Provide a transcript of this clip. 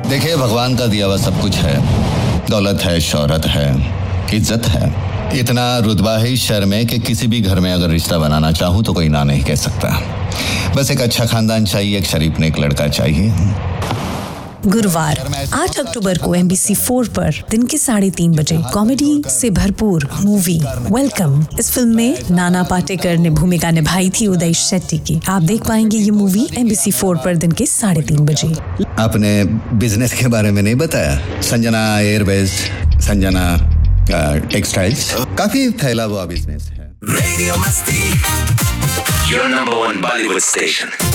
देखिए, भगवान का दिया हुआ सब कुछ है। दौलत है, शोहरत है, इज्जत है, इतना रुतबा है इस शहर में कि किसी भी घर में अगर रिश्ता बनाना चाहूँ तो कोई ना नहीं कह सकता। बस एक अच्छा खानदान चाहिए, एक शरीफ नेक लड़का चाहिए। गुरुवार 8 अक्टूबर को MBC 4 पर दिन के 3:30 बजे कॉमेडी से भरपूर मूवी वेलकम। इस फिल्म में नाना पाटेकर ने भूमिका निभाई थी उदय शेट्टी की। आप देख पाएंगे ये मूवी MBC 4 पर दिन के 3:30 बजे। आपने बिजनेस के बारे में नहीं बताया? संजना एयरवेज, संजना टेक्सटाइल्स, काफी फैला हुआ बिजनेस है। Radio Masti, your number one Bollywood station.